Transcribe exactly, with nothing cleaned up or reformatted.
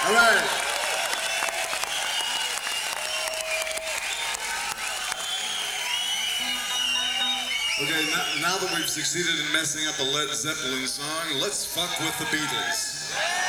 All right. Okay, now, now that we've succeeded in messing up the Led Zeppelin song, let's fuck with the Beatles.